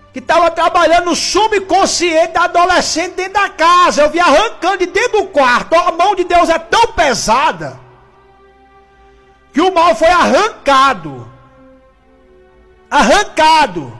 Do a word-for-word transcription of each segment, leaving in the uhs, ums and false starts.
que estava trabalhando no subconsciente da adolescente dentro da casa. Eu vi arrancando de dentro do quarto. A mão de Deus é tão pesada que o mal foi arrancado. Arrancado.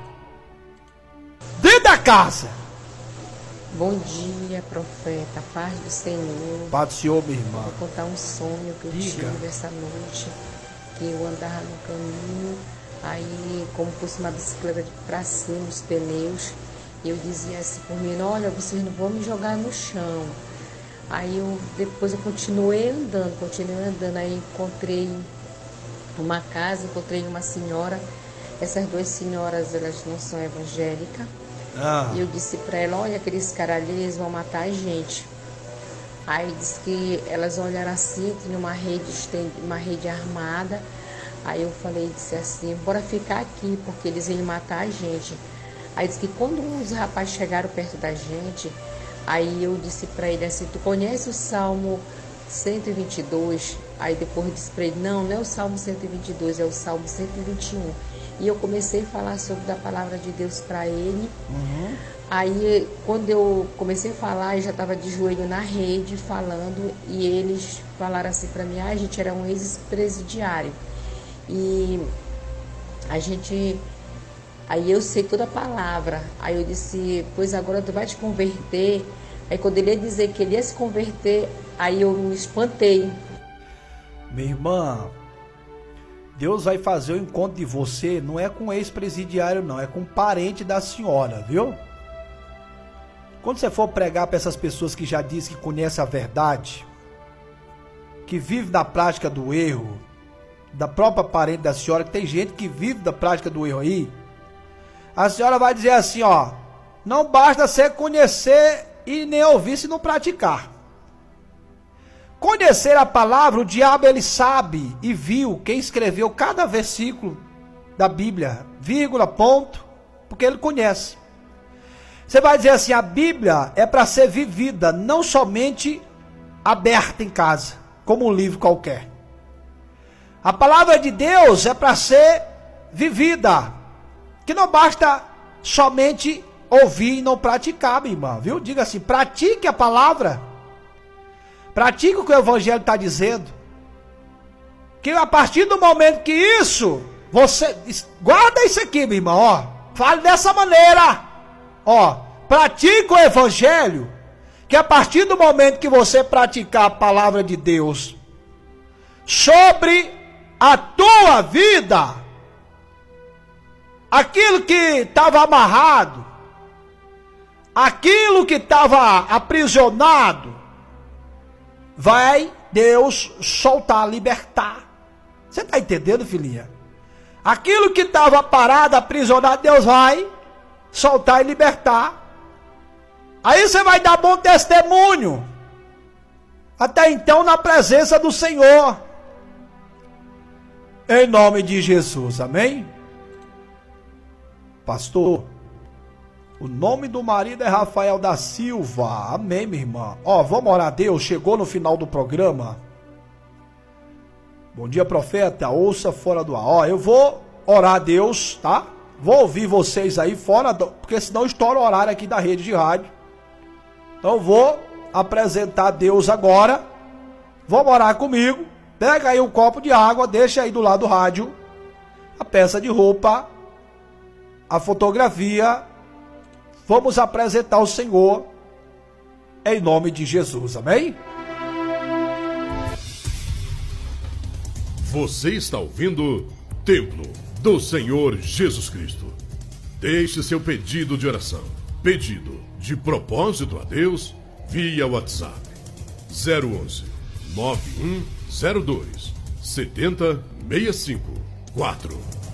Dentro da casa. Bom dia, profeta. Paz do Senhor. Paz do Senhor, minha irmã. Vou contar um sonho que eu Diga. tive essa noite. Que eu andava no caminho. Aí, como fosse uma bicicleta pra cima, os pneus. E eu dizia assim por mim: olha, vocês não vão me jogar no chão. Aí eu, depois eu continuei andando, continuei andando. Aí encontrei uma casa, encontrei uma senhora. Essas duas senhoras, elas não são evangélicas. Ah. E eu disse pra ela: olha, aqueles caras ali, eles vão matar a gente. Aí disse que elas olharam assim, tinha uma rede, uma rede armada. Aí eu falei, disse assim: bora ficar aqui, porque eles iam matar a gente. Aí disse que quando os rapazes chegaram perto da gente, aí eu disse pra ele assim: tu conhece o Salmo cento e vinte e dois? Aí depois disse pra ele: não, não é o Salmo cento e vinte e dois, é o Salmo cento e vinte e um. E eu comecei a falar sobre a palavra de Deus para ele. Uhum. Aí, quando eu comecei a falar, eu já estava de joelho na rede falando. E eles falaram assim para mim: ah, a gente era um ex-presidiário. E a gente... Aí eu sei toda a palavra. Aí eu disse: pois agora tu vai te converter. Aí quando ele ia dizer que ele ia se converter, aí eu me espantei. Minha irmã... Deus vai fazer o encontro de você, não é com ex-presidiário não, é com parente da senhora, viu? Quando você for pregar para essas pessoas que já dizem que conhecem a verdade, que vive da prática do erro, da própria parente da senhora, que tem gente que vive da prática do erro aí, a senhora vai dizer assim, ó: não basta você conhecer e nem ouvir se não praticar. Conhecer a palavra, o diabo ele sabe e viu quem escreveu cada versículo da Bíblia, vírgula, ponto, porque ele conhece. Você vai dizer assim: a Bíblia é para ser vivida, não somente aberta em casa, como um livro qualquer. A palavra de Deus é para ser vivida, que não basta somente ouvir e não praticar, minha irmã, viu? Diga assim: pratique a palavra. Pratique o que o Evangelho está dizendo. Que a partir do momento que isso, você... Guarda isso aqui, meu irmão, ó. Fale dessa maneira. Ó, pratique o Evangelho. Que a partir do momento que você praticar a palavra de Deus sobre a tua vida, aquilo que estava amarrado, aquilo que estava aprisionado, vai Deus soltar, libertar. Você está entendendo, filhinha? Aquilo que estava parado, aprisionado, Deus vai soltar e libertar. Aí você vai dar bom testemunho. Até então, na presença do Senhor. Em nome de Jesus, amém? Pastor, o nome do marido é Rafael da Silva. Amém, minha irmã. Ó, vamos orar a Deus. Chegou no final do programa. Bom dia, profeta. Ouça fora do ar. Ó, eu vou orar a Deus, tá? Vou ouvir vocês aí fora, do... porque senão estoura o horário aqui da rede de rádio. Então eu vou apresentar a Deus agora. Vamos orar comigo. Pega aí um copo de água, deixa aí do lado do rádio a peça de roupa, a fotografia. Vamos apresentar o Senhor em nome de Jesus, amém? Você está ouvindo Templo do Senhor Jesus Cristo. Deixe seu pedido de oração, pedido de propósito a Deus via WhatsApp zero onze, nove um zero dois, sete zero seis cinco quatro.